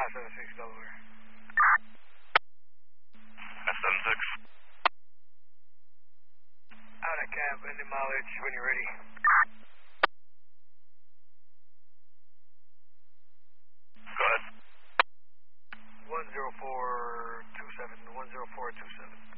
576 Delaware. F76. Out of cab, ending mileage when you're ready. Go ahead. 10427, 10427.